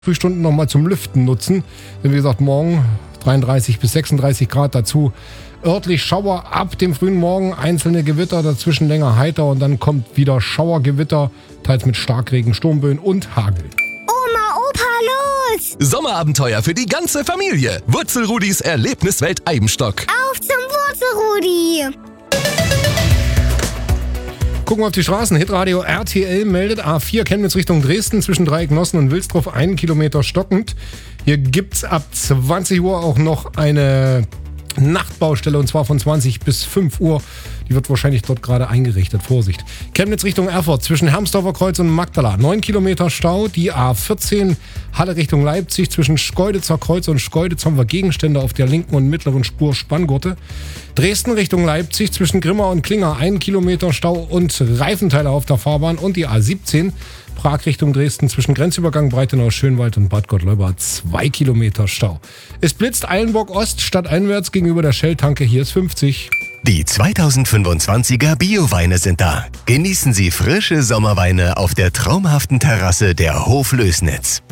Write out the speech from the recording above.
Frühstunden nochmal zum Lüften nutzen. Denn wie gesagt, morgen 33 bis 36 Grad, dazu örtlich Schauer ab dem frühen Morgen, einzelne Gewitter, dazwischen länger heiter und dann kommt wieder Schauergewitter, teils mit Starkregen, Sturmböen und Hagel. Oma, Opa, los! Sommerabenteuer für die ganze Familie. Wurzelrudis Erlebniswelt Eibenstock. Auf zum Wurzelrudi! Gucken wir auf die Straßen. Hitradio RTL meldet A4 Chemnitz Richtung Dresden zwischen Dreiecknossen und Wilsdorf 1 Kilometer stockend. Hier gibt's ab 20 Uhr auch noch eine Nachtbaustelle und zwar von 20 bis 5 Uhr. Die wird wahrscheinlich dort gerade eingerichtet. Vorsicht. Chemnitz Richtung Erfurt zwischen Hermsdorfer Kreuz und Magdala. 9 Kilometer Stau. Die A14 Halle Richtung Leipzig zwischen Schkeuditzer Kreuz und Schkeuditz haben wir Gegenstände auf der linken und mittleren Spur Spanngurte. Dresden Richtung Leipzig zwischen Grimma und Klinger 1 Kilometer Stau und Reifenteile auf der Fahrbahn. Und die A17 Prag Richtung Dresden zwischen Grenzübergang Breitenau-Schönwald und Bad Gottleuba 2 Kilometer Stau. Es blitzt Eilenburg Ost stadteinwärts gegenüber der Shell-Tanke. Hier ist 50. Die 2025er Bio-Weine sind da. Genießen Sie frische Sommerweine auf der traumhaften Terrasse der Hoflößnitz.